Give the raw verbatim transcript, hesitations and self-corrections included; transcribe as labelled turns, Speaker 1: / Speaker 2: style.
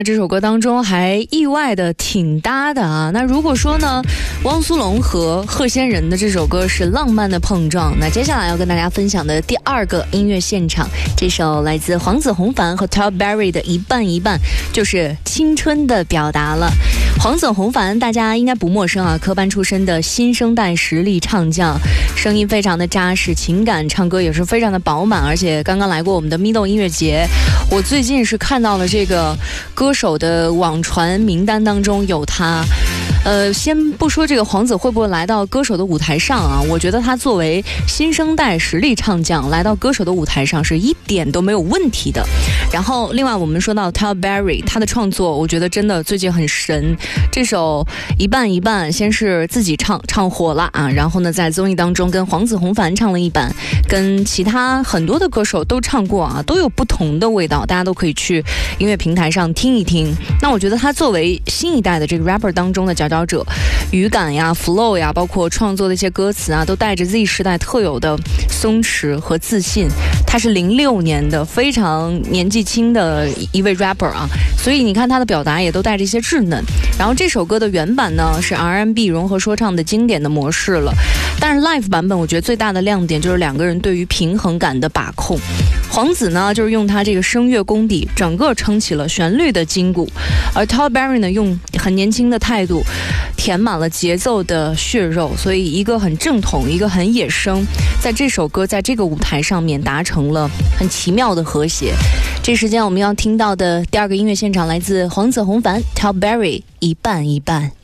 Speaker 1: 这首歌当中还意外的挺搭的啊。那如果说呢，汪苏泷和贺仙人的这首歌是浪漫的碰撞，那接下来要跟大家分享的第二个音乐现场，这首来自黄子弘凡和 Todd Barry 的一半一半，就是青春的表达了。黄子弘凡大家应该不陌生啊，科班出身的新生代实力唱将，声音非常的扎实，情感唱歌也是非常的饱满，而且刚刚来过我们的 Mido 音乐节，我最近是看到了这个歌手的网传名单当中有他。呃，先不说这个黄子会不会来到歌手的舞台上啊，我觉得他作为新生代实力唱将来到歌手的舞台上是一点都没有问题的。然后另外我们说到 Todd Barry 他的创作，我觉得真的最近很神，这首一半一半先是自己唱唱火了啊，然后呢在综艺当中跟黄子弘凡唱了一版，跟其他很多的歌手都唱过啊，都有不同的味道，大家都可以去音乐平台上听一听。那我觉得他作为新一代的这个 rapper 当中的佼佼者，语感呀 flow 呀，包括创作的一些歌词啊，都带着 Z 时代特有的松弛和自信。他是零六年的，非常年纪轻的一位 rapper 啊，所以你看他的表达也都带着一些稚嫩。然后这首歌的原版呢是 R and B 融合说唱的经典的模式了，但是 live 版本我觉得最大的亮点就是两个人对于平衡感的把控。黄子呢就是用他这个声乐功底整个撑起了旋律的筋骨，而 Todd Barry 呢用很年轻的态度填满了节奏的血肉，所以一个很正统，一个很野生，在这首歌在这个舞台上面达成了很奇妙的和谐。这时间我们要听到的第二个音乐现场来自黄子弘凡 Todd Barry 一半一半。